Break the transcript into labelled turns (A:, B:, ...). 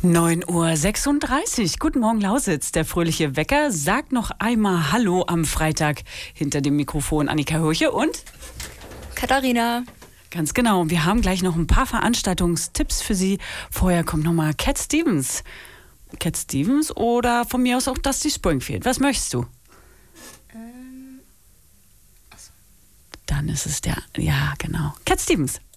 A: 9:36 Uhr. Guten Morgen, Lausitz. Der fröhliche Wecker sagt noch einmal Hallo am Freitag. Hinter dem Mikrofon Annika Hürche und
B: Katharina.
A: Ganz genau. Wir haben gleich noch ein paar Veranstaltungstipps für Sie. Vorher kommt nochmal Cat Stevens. Cat Stevens oder von mir aus auch Dusty Springfield. Was möchtest du?
B: Achso.
A: Dann ist es ja, genau. Cat Stevens.